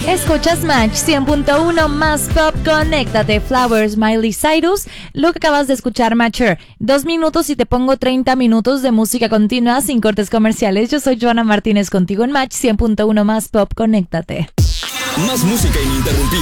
Escuchas Match 100.1 más pop, conéctate. Flowers, Miley Cyrus. Lo que acabas de escuchar, Mature. 2 minutos y te pongo 30 minutos de música continua sin cortes comerciales. Yo soy Joana Martínez contigo en Match 100.1 más pop, conéctate. Más música ininterrumpida.